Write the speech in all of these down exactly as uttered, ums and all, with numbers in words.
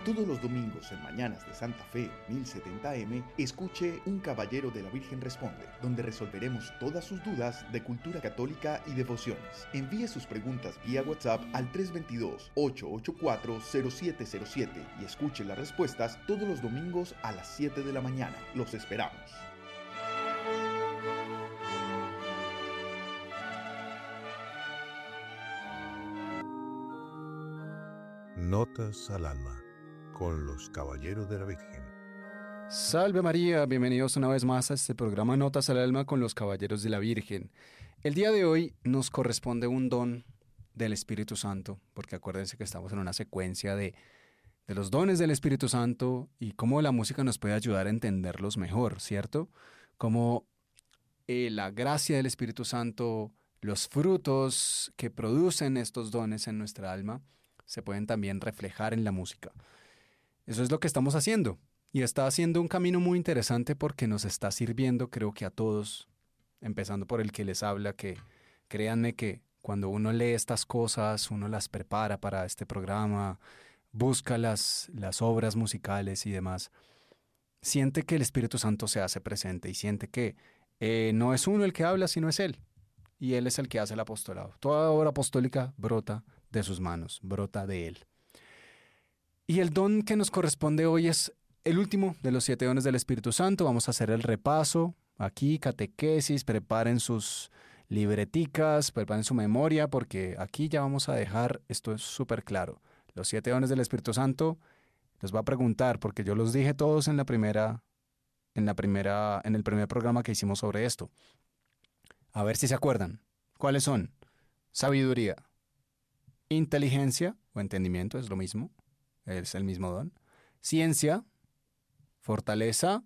Todos los domingos en Mañanas de Santa Fe mil setenta A M, escuche Un Caballero de la Virgen Responde, donde resolveremos todas sus dudas de cultura católica y devociones. Envíe sus preguntas vía WhatsApp al tres dos dos, ocho ocho cuatro, cero siete cero siete y escuche las respuestas todos los domingos a las siete de la mañana. Los esperamos. Notas al alma, con los Caballeros de la Virgen. Salve María, bienvenidos una vez más a este programa Notas al alma con los Caballeros de la Virgen. El día de hoy nos corresponde un don del Espíritu Santo, porque acuérdense que estamos en una secuencia de, de los dones del Espíritu Santo y cómo la música nos puede ayudar a entenderlos mejor, ¿cierto? Cómo eh, la gracia del Espíritu Santo, los frutos que producen estos dones en nuestra alma, se pueden también reflejar en la música. Eso es lo que estamos haciendo. Y está haciendo un camino muy interesante porque nos está sirviendo, creo que a todos, empezando por el que les habla, que créanme que cuando uno lee estas cosas, uno las prepara para este programa, busca las, las obras musicales y demás, siente que el Espíritu Santo se hace presente y siente que eh, no es uno el que habla, sino es Él. Y Él es el que hace el apostolado. Toda obra apostólica brota de sus manos, brota de Él. Y el don que nos corresponde hoy es el último de los siete dones del Espíritu Santo. Vamos a hacer el repaso aquí, catequesis, preparen sus libreticas, preparen su memoria, porque aquí ya vamos a dejar, esto es súper claro, los siete dones del Espíritu Santo. Les voy a preguntar, porque yo los dije todos en la primera, en la primera, en el primer programa que hicimos sobre esto. A ver si se acuerdan. ¿Cuáles son? Sabiduría, inteligencia o entendimiento, es lo mismo, es el mismo don. Ciencia, fortaleza,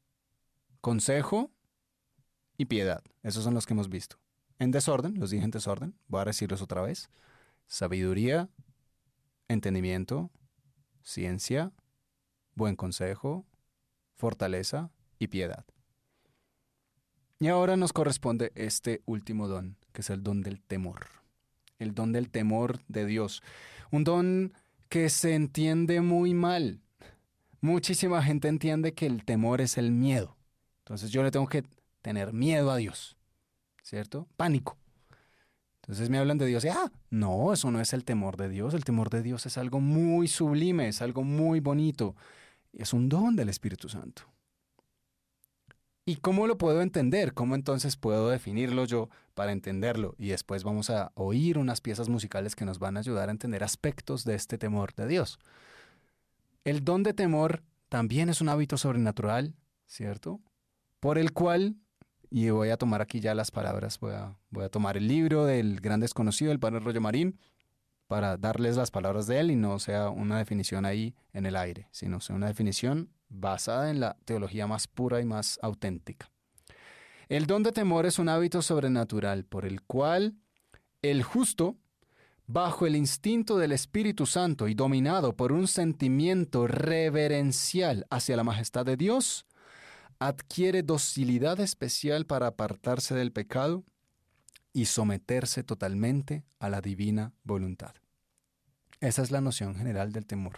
consejo y piedad. Esos son los que hemos visto. En desorden, los dije en desorden, voy a decirlos otra vez. Sabiduría, entendimiento, ciencia, buen consejo, fortaleza y piedad. Y ahora nos corresponde este último don, que es el don del temor. El don del temor de Dios. Un don que se entiende muy mal. Muchísima gente entiende que el temor es el miedo. Entonces yo le tengo que tener miedo a Dios, ¿cierto? Pánico. Entonces me hablan de Dios y, ah, no, eso no es el temor de Dios. El temor de Dios es algo muy sublime, es algo muy bonito. Es un don del Espíritu Santo. ¿Y cómo lo puedo entender? ¿Cómo entonces puedo definirlo yo para entenderlo? Y después vamos a oír unas piezas musicales que nos van a ayudar a entender aspectos de este temor de Dios. El don de temor también es un hábito sobrenatural, ¿cierto? Por el cual, y voy a tomar aquí ya las palabras, voy a, voy a tomar el libro del gran desconocido, el padre Rollo Marín, para darles las palabras de él y no sea una definición ahí en el aire, sino sea una definición basada en la teología más pura y más auténtica. El don de temor es un hábito sobrenatural por el cual el justo, bajo el instinto del Espíritu Santo y dominado por un sentimiento reverencial hacia la majestad de Dios, adquiere docilidad especial para apartarse del pecado y someterse totalmente a la divina voluntad. Esa es la noción general del temor.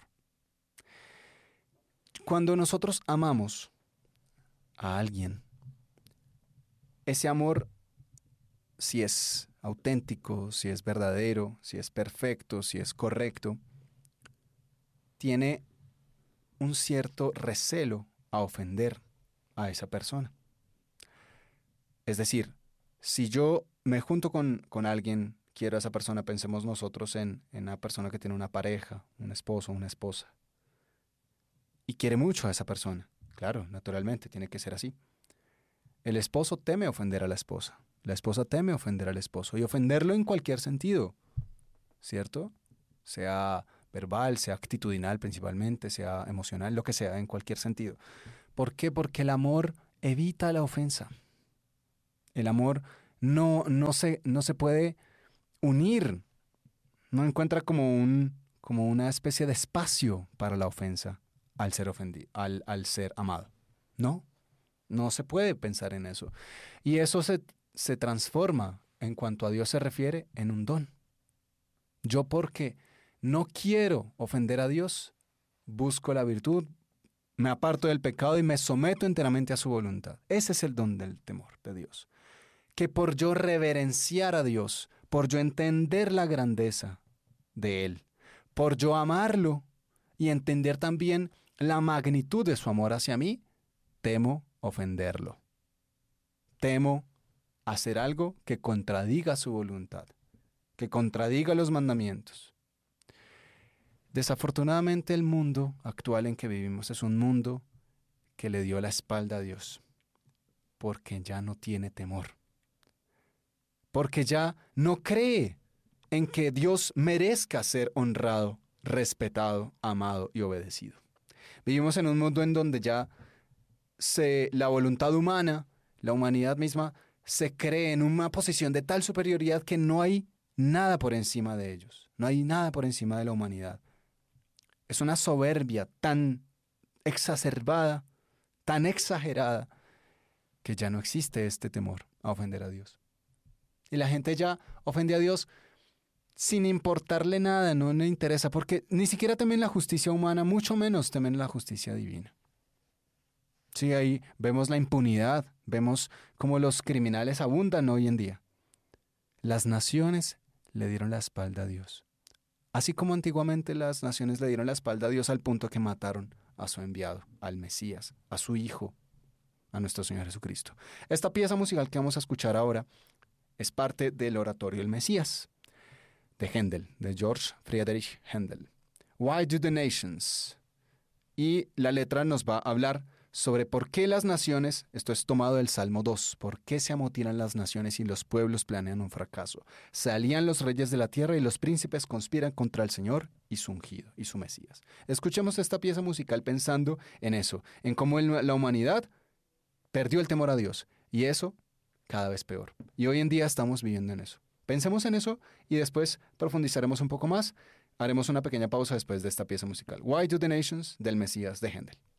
Cuando nosotros amamos a alguien, ese amor, si es auténtico, si es verdadero, si es perfecto, si es correcto, tiene un cierto recelo a ofender a esa persona. Es decir, si yo me junto con, con alguien, quiero a esa persona, pensemos nosotros en, en una persona que tiene una pareja, un esposo, una esposa, y quiere mucho a esa persona. Claro, naturalmente, tiene que ser así. El esposo teme ofender a la esposa. La esposa teme ofender al esposo. Y ofenderlo en cualquier sentido, ¿cierto? Sea verbal, sea actitudinal principalmente, sea emocional, lo que sea, en cualquier sentido. ¿Por qué? Porque el amor evita la ofensa. El amor no, no, se, no se puede unir. No encuentra como, un, como una especie de espacio para la ofensa. Al ser ofendido, al, al ser amado. No, no se puede pensar en eso. Y eso se, se transforma, en cuanto a Dios se refiere, en un don. Yo porque no quiero ofender a Dios, busco la virtud, me aparto del pecado y me someto enteramente a su voluntad. Ese es el don del temor de Dios. Que por yo reverenciar a Dios, por yo entender la grandeza de Él, por yo amarlo y entender también la magnitud de su amor hacia mí, temo ofenderlo. Temo hacer algo que contradiga su voluntad, que contradiga los mandamientos. Desafortunadamente el mundo actual en que vivimos es un mundo que le dio la espalda a Dios, porque ya no tiene temor, porque ya no cree en que Dios merezca ser honrado, respetado, amado y obedecido. Vivimos en un mundo en donde ya se, la voluntad humana, la humanidad misma, se cree en una posición de tal superioridad que no hay nada por encima de ellos, no hay nada por encima de la humanidad. Es una soberbia tan exacerbada, tan exagerada, que ya no existe este temor a ofender a Dios. Y la gente ya ofende a Dios sin importarle nada, no le interesa, porque ni siquiera temen la justicia humana, mucho menos temen la justicia divina. Sí, ahí vemos la impunidad, vemos cómo los criminales abundan hoy en día. Las naciones le dieron la espalda a Dios. Así como antiguamente las naciones le dieron la espalda a Dios al punto que mataron a su enviado, al Mesías, a su Hijo, a nuestro Señor Jesucristo. Esta pieza musical que vamos a escuchar ahora es parte del oratorio El Mesías, de Händel, de George Friedrich Händel. Why do the nations? Y la letra nos va a hablar sobre por qué las naciones, esto es tomado del Salmo dos, por qué se amotinan las naciones y los pueblos planean un fracaso. Se alían los reyes de la tierra y los príncipes conspiran contra el Señor y su ungido, y su Mesías. Escuchemos esta pieza musical pensando en eso, en cómo el, la humanidad perdió el temor a Dios, y eso cada vez peor. Y hoy en día estamos viviendo en eso. Pensemos en eso y después profundizaremos un poco más. Haremos una pequeña pausa después de esta pieza musical. Why do the nations? Del Mesías de Händel.